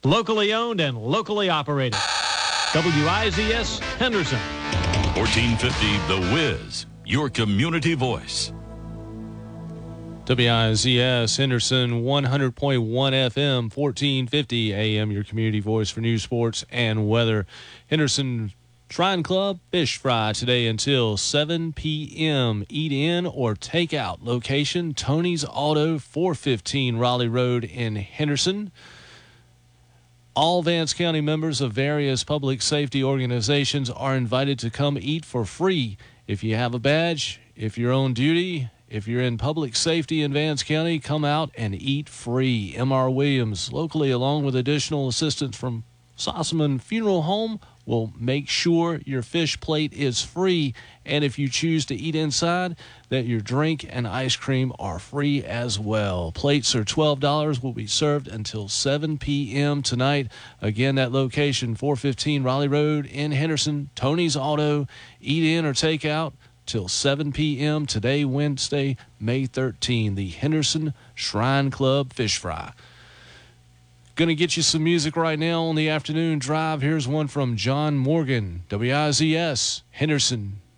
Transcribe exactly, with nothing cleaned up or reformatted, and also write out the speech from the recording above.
Locally owned and locally operated. W I Z S Henderson. fourteen fifty The Wiz, your community voice. W I Z S Henderson, one hundred point one F M, fourteen fifty A M, your community voice for news, sports, and weather. Henderson Shrine Club Fish Fry today until seven p.m. Eat in or take out. Location, Tony's Auto, four fifteen Raleigh Road in Henderson. All Vance County members of various public safety organizations are invited to come eat for free. If you have a badge, if you're on duty, if you're in public safety in Vance County, come out and eat free. M R Williams, locally, along with additional assistance from Sossaman Funeral Home, will make sure your fish plate is free. And if you choose to eat inside, that your drink and ice cream are free as well. Plates are twelve dollars, will be served until seven p.m. tonight. Again, that location, four fifteen Raleigh Road in Henderson. Tony's Auto. Eat in or take out till seven p.m. today, Wednesday, May thirteenth. The Henderson Shrine Club Fish Fry. Going to get you some music right now on the afternoon drive. Here's one from John Morgan, W I Z S, Henderson.